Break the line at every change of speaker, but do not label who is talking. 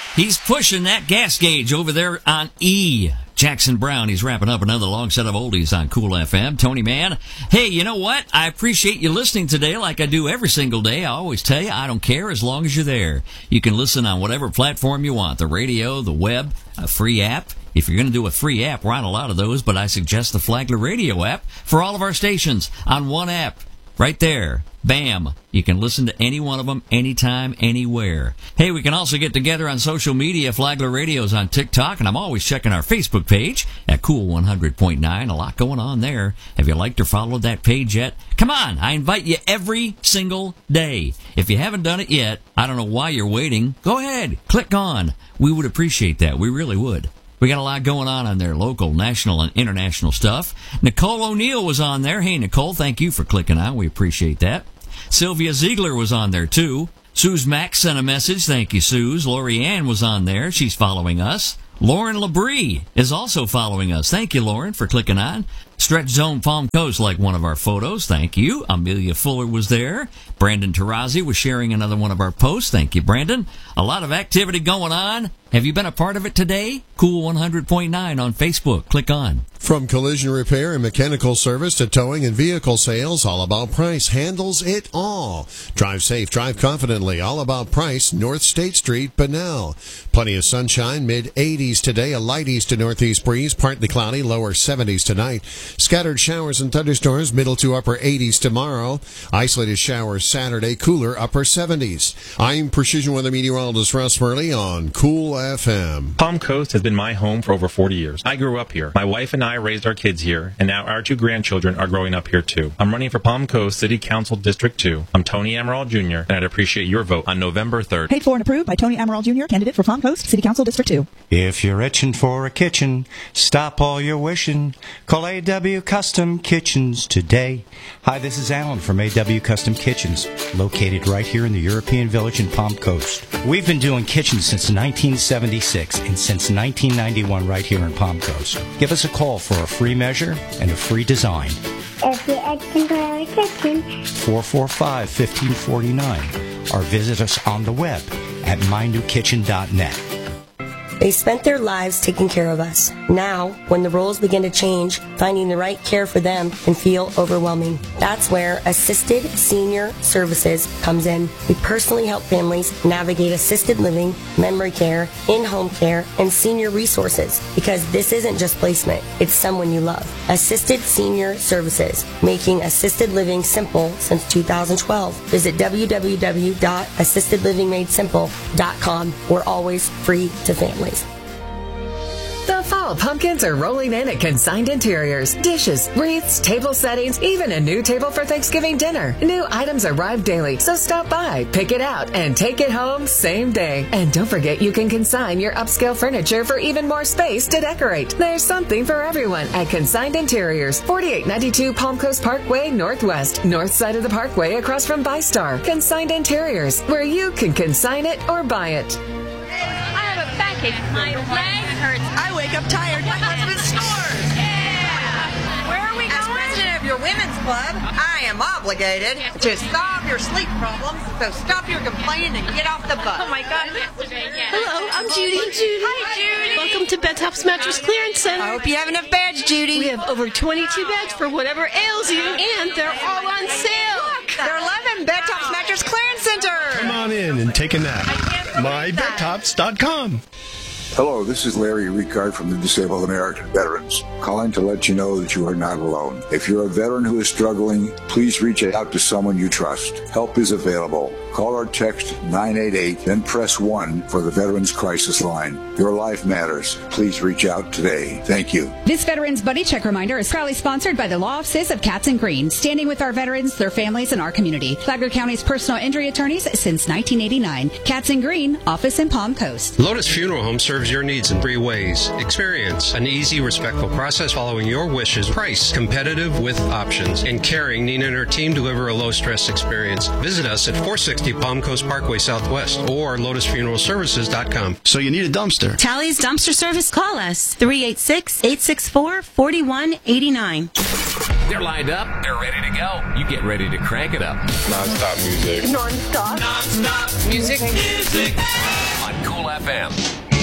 He's pushing that gas gauge over there on E. Jackson Brown, he's wrapping up another long set of oldies on Cool FM. Tony Mann, hey, you know what? I appreciate you listening today like I do every single day. I always tell you, I don't care as long as you're there. You can listen on whatever platform you want, the radio, the web, a free app. If you're going to do a free app, we're on a lot of those, but I suggest the Flagler Radio app for all of our stations on one app. Right there. Bam. You can listen to any one of them anytime, anywhere. Hey, we can also get together on social media. Flagler Radio's on TikTok, and I'm always checking our Facebook page at Cool 100.9. A lot going on there. Have you liked or followed that page yet? Come on. I invite you every single day. If you haven't done it yet, I don't know why you're waiting. Go ahead. Click on. We would appreciate that. We really would. We got a lot going on there, local, national, and international stuff. Nicole O'Neill was on there. Hey, Nicole, thank you for clicking on. We appreciate that. Sylvia Ziegler was on there, too. Suze Mack sent a message. Thank you, Suze. Lori Ann was on there. She's following us. Lauren Labrie is also following us. Thank you, Lauren, for clicking on. Stretch Zone Palm Coast like one of our photos. Thank you. Amelia Fuller was there. Brandon Tarazi was sharing another one of our posts. Thank you, Brandon. A lot of activity going on. Have you been a part of it today? Cool 100.9 on Facebook. Click on.
From collision repair and mechanical service to towing and vehicle sales, All About Price handles it all. Drive safe, drive confidently. All About Price, North State Street, Bunnell. Plenty of sunshine, mid-80s today, a light east to northeast breeze, partly cloudy, lower 70s tonight. Scattered showers and thunderstorms, middle to upper 80s tomorrow. Isolated showers Saturday, cooler upper 70s. I'm Precision Weather Meteorologist Russ Murley on Cool FM.
Palm Coast has been my home for over 40 years. I grew up here. My wife and I raised our kids here, and now our 2 grandchildren are growing up here too. I'm running for Palm Coast City Council District 2. I'm Tony Amaral Jr., and I'd appreciate your vote on November 3rd.
Paid for and approved by Tony Amaral Jr., candidate for Palm Coast City Council District 2.
If you're itching for a kitchen, stop all your wishing. Call A.W. Custom Kitchens today. Hi, this is Alan from A.W. Custom Kitchens, located right here in the European Village in Palm Coast. We've been doing kitchens since 1976 and since 1991 right here in Palm Coast. Give us a call for a free measure and a free design.
If you're itching for a kitchen,
445-1549, or visit us on the web at mynewkitchen.net.
They spent their lives taking care of us. Now, when the roles begin to change, finding the right care for them can feel overwhelming. That's where Assisted Senior Services comes in. We personally help families navigate assisted living, memory care, in-home care, and senior resources, because this isn't just placement, it's someone you love. Assisted Senior Services, making assisted living simple since 2012. Visit www.assistedlivingmadesimple.com. We're always free to families.
The fall pumpkins are rolling in at Consigned Interiors. Dishes, wreaths, table settings, even a new table for Thanksgiving dinner. New items arrive daily, so stop by, pick it out, and take it home same day. And don't forget you can consign your upscale furniture for even more space to decorate. There's something for everyone at Consigned Interiors, 4892 Palm Coast Parkway Northwest, north side of the parkway across from ViStar. Consigned Interiors, where you can consign it or buy it.
My leg hurts. I wake up tired. My husband snores. Yeah. Where are we going? As president of your women's club, I am obligated to solve your sleep problems. So stop your complaining and get off the bus.
Oh my God. Hello, I'm Judy. Hi, Judy. Welcome to Bed Tops Mattress Clearance Center.
I hope you have enough beds, Judy.
We have over 22 beds for whatever ails you, and they're all on sale.
Look, they're 11 Bed Tops Mattress Clearance Center.
Come on in and take a nap. MyBedTops.com.
Hello, this is Larry Ricard from the Disabled American Veterans, calling to let you know that you are not alone. If you're a veteran who is struggling, please reach out to someone you trust. Help is available. Call or text 988, then press 1 for the Veterans Crisis Line. Your life matters. Please reach out today. Thank you.
This Veterans Buddy Check reminder is proudly sponsored by the Law Offices of Katz & Green, standing with our veterans, their families, and our community. Flagler County's personal injury attorneys since 1989. Katz & Green, office in Palm Coast.
Lotus Funeral Home serves your needs in 3 ways. Experience, an easy, respectful process following your wishes. Price, competitive with options. And caring, Nina and her team deliver a low-stress experience. Visit us at 460 Palm Coast Parkway Southwest or lotusfuneralservices.com.
So you need a dumpster.
Tally's Dumpster Service. Call us 386-864-4189.
They're lined up. They're ready to go. You get ready to crank it up.
Non-stop music.
Non-stop.
Non-stop music. On Cool
FM.